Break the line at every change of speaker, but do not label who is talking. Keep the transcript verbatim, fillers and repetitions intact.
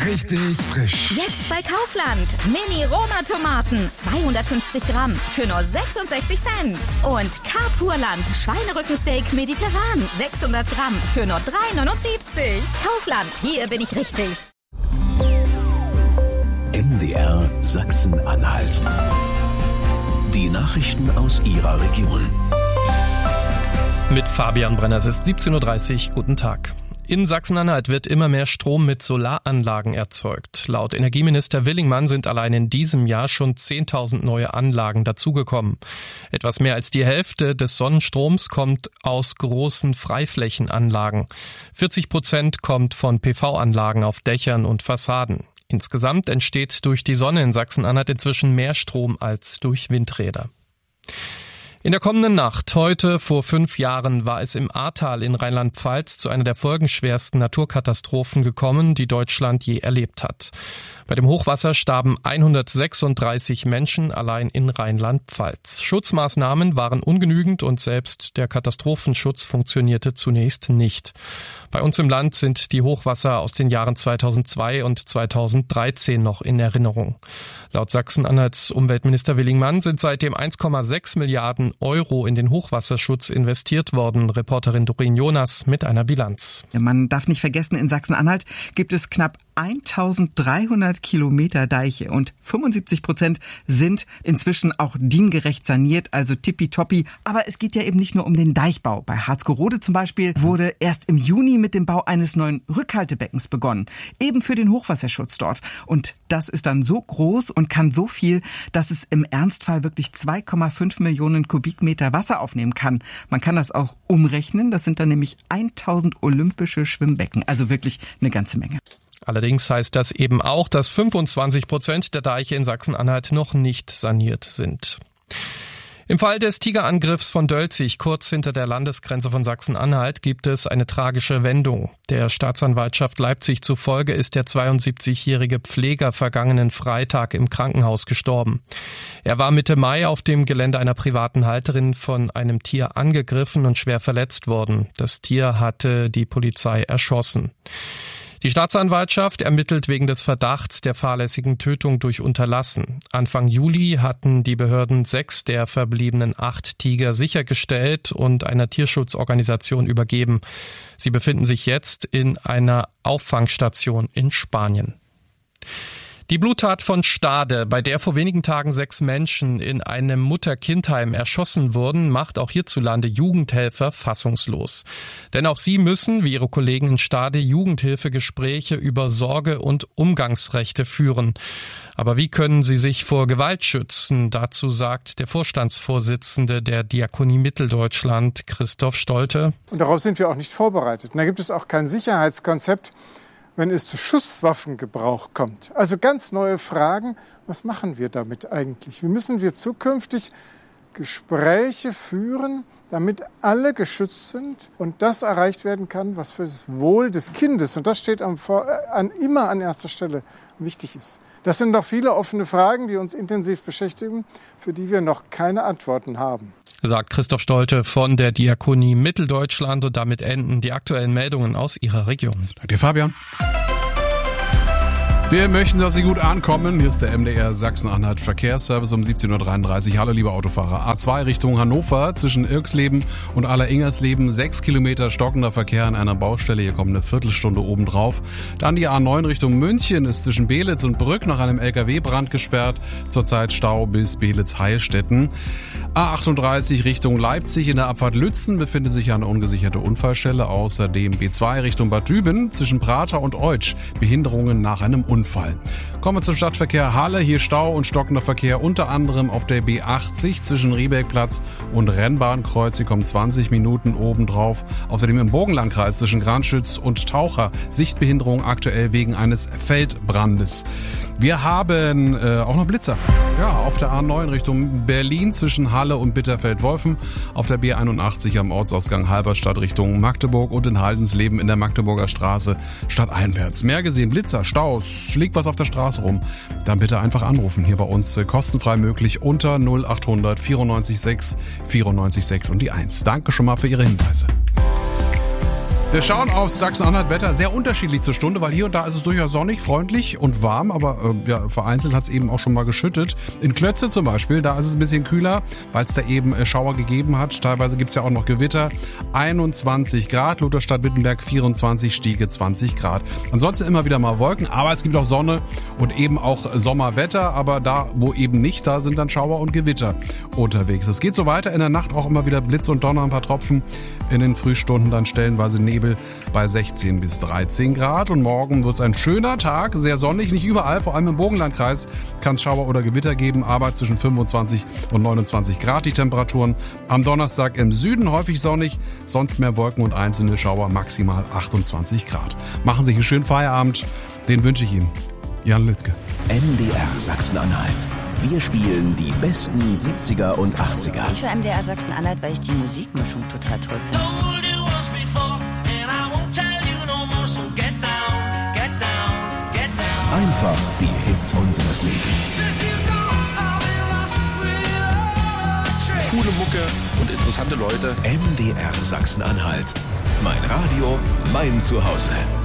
richtig frisch.
Jetzt bei Kaufland. Mini-Roma-Tomaten. zweihundertfünfzig Gramm für nur sechsundsechzig Cent. Und Carpurland Schweinerückensteak mediterran. sechshundert Gramm für nur drei neunundsiebzig. Kaufland, hier bin ich richtig.
M D R Sachsen-Anhalt. Die Nachrichten aus Ihrer Region.
Mit Fabian Brenner, es ist siebzehn Uhr dreißig. Guten Tag. In Sachsen-Anhalt wird immer mehr Strom mit Solaranlagen erzeugt. Laut Energieminister Willingmann sind allein in diesem Jahr schon zehntausend neue Anlagen dazugekommen. Etwas mehr als die Hälfte des Sonnenstroms kommt aus großen Freiflächenanlagen. vierzig Prozent kommt von P V-Anlagen auf Dächern und Fassaden. Insgesamt entsteht durch die Sonne in Sachsen-Anhalt inzwischen mehr Strom als durch Windräder. In der kommenden Nacht, heute vor fünf Jahren, war es im Ahrtal in Rheinland-Pfalz zu einer der folgenschwersten Naturkatastrophen gekommen, die Deutschland je erlebt hat. Bei dem Hochwasser starben hundertsechsunddreißig Menschen allein in Rheinland-Pfalz. Schutzmaßnahmen waren ungenügend und selbst der Katastrophenschutz funktionierte zunächst nicht. Bei uns im Land sind die Hochwasser aus den Jahren zweitausendzwei und zweitausenddreizehn noch in Erinnerung. Laut Sachsen-Anhalts Umweltminister Willingmann sind seitdem eins Komma sechs Milliarden Euro in den Hochwasserschutz investiert worden. Reporterin Doreen Jonas mit einer Bilanz.
Ja, man darf nicht vergessen, in Sachsen-Anhalt gibt es knapp eintausenddreihundert Kilometer Deiche und fünfundsiebzig Prozent sind inzwischen auch DIN-gerecht saniert, also tippitoppi. Aber es geht ja eben nicht nur um den Deichbau. Bei Harzgerode zum Beispiel wurde erst im Juni mit dem Bau eines neuen Rückhaltebeckens begonnen, eben für den Hochwasserschutz dort. Und das ist dann so groß und kann so viel, dass es im Ernstfall wirklich zwei Komma fünf Millionen Kubikmeter Wasser aufnehmen kann. Man kann das auch umrechnen, das sind dann nämlich tausend olympische Schwimmbecken, also wirklich eine ganze Menge.
Allerdings heißt das eben auch, dass fünfundzwanzig Prozent der Deiche in Sachsen-Anhalt noch nicht saniert sind. Im Fall des Tigerangriffs von Dölzig, kurz hinter der Landesgrenze von Sachsen-Anhalt, gibt es eine tragische Wendung. Der Staatsanwaltschaft Leipzig zufolge ist der zweiundsiebzigjährige Pfleger vergangenen Freitag im Krankenhaus gestorben. Er war Mitte Mai auf dem Gelände einer privaten Halterin von einem Tier angegriffen und schwer verletzt worden. Das Tier hatte die Polizei erschossen. Die Staatsanwaltschaft ermittelt wegen des Verdachts der fahrlässigen Tötung durch Unterlassen. Anfang Juli hatten die Behörden sechs der verbliebenen acht Tiger sichergestellt und einer Tierschutzorganisation übergeben. Sie befinden sich jetzt in einer Auffangstation in Spanien. Die Bluttat von Stade, bei der vor wenigen Tagen sechs Menschen in einem Mutter-Kind-Heim erschossen wurden, macht auch hierzulande Jugendhelfer fassungslos. Denn auch sie müssen, wie ihre Kollegen in Stade, Jugendhilfegespräche über Sorge- und Umgangsrechte führen. Aber wie können sie sich vor Gewalt schützen? Dazu sagt der Vorstandsvorsitzende der Diakonie Mitteldeutschland, Christoph Stolte.
Und darauf sind wir auch nicht vorbereitet. Und da gibt es auch kein Sicherheitskonzept, wenn es zu Schusswaffengebrauch kommt. Also ganz neue Fragen, was machen wir damit eigentlich? Wie müssen wir zukünftig Gespräche führen, damit alle geschützt sind und das erreicht werden kann, was für das Wohl des Kindes, und das steht am, an, immer an erster Stelle, wichtig ist. Das sind noch viele offene Fragen, die uns intensiv beschäftigen, für die wir noch keine Antworten haben.
Sagt Christoph Stolte von der Diakonie Mitteldeutschland, und damit enden die aktuellen Meldungen aus Ihrer Region.
Danke dir, Fabian. Wir möchten, dass Sie gut ankommen. Hier ist der M D R Sachsen-Anhalt Verkehrsservice um siebzehn Uhr dreiunddreißig. Hallo, liebe Autofahrer. A zwei Richtung Hannover zwischen Irksleben und Aller-Ingersleben. Sechs Kilometer stockender Verkehr an einer Baustelle. Hier kommt eine Viertelstunde obendrauf. Dann die A neun Richtung München ist zwischen Beelitz und Brück nach einem L K W-Brand gesperrt. Zurzeit Stau bis Beelitz-Heilstätten. A achtunddreißig Richtung Leipzig in der Abfahrt Lützen befindet sich eine ungesicherte Unfallstelle. Außerdem B zwei Richtung Bad Düben zwischen Prater und Eutsch. Behinderungen nach einem Unfall. Unfall. Kommen wir zum Stadtverkehr Halle. Hier Stau und stockender Verkehr unter anderem auf der B achtzig zwischen Riebeckplatz und Rennbahnkreuz. Hier kommen zwanzig Minuten obendrauf. Außerdem im Bogenlandkreis zwischen Granschütz und Taucher Sichtbehinderung aktuell wegen eines Feldbrandes. Wir haben äh, auch noch Blitzer. Ja, auf der A neun Richtung Berlin zwischen Halle und Bitterfeld-Wolfen. Auf der B einundachtzig am Ortsausgang Halberstadt Richtung Magdeburg und in Haldensleben in der Magdeburger Straße stadteinwärts. Mehr gesehen, Blitzer, Staus, liegt was auf der Straße rum. Dann bitte einfach anrufen. Hier bei uns äh, kostenfrei möglich unter null achthundert vierundneunzig sechs vierundneunzig sechs und die eins. Danke schon mal für Ihre Hinweise. Wir schauen aufs Sachsen-Anhalt-Wetter, sehr unterschiedlich zur Stunde, weil hier und da ist es durchaus sonnig, freundlich und warm, aber äh, ja, vereinzelt hat es eben auch schon mal geschüttet. In Klötze zum Beispiel, da ist es ein bisschen kühler, weil es da eben äh, Schauer gegeben hat. Teilweise gibt es ja auch noch Gewitter. einundzwanzig Grad, Lutherstadt-Wittenberg vierundzwanzig, Stiege zwanzig Grad. Ansonsten immer wieder mal Wolken, aber es gibt auch Sonne und eben auch Sommerwetter, aber da, wo eben nicht, da sind dann Schauer und Gewitter unterwegs. Es geht so weiter, in der Nacht auch immer wieder Blitz und Donner, ein paar Tropfen, in den Frühstunden dann stellenweise Nebel bei sechzehn bis dreizehn Grad und morgen wird es ein schöner Tag, sehr sonnig, nicht überall, vor allem im Burgenlandkreis kann es Schauer oder Gewitter geben, aber zwischen fünfundzwanzig und neunundzwanzig Grad die Temperaturen. Am Donnerstag im Süden häufig sonnig, sonst mehr Wolken und einzelne Schauer, maximal achtundzwanzig Grad. Machen Sie sich einen schönen Feierabend, den wünsche ich Ihnen. Jan Lüttke.
M D R Sachsen-Anhalt. Wir spielen die besten siebziger und achtziger.
Ich für M D R Sachsen-Anhalt, weil ich die Musikmischung total toll finde.
Einfach die Hits unseres Lebens.
Coole Mucke und interessante Leute.
M D R Sachsen-Anhalt. Mein Radio, mein Zuhause.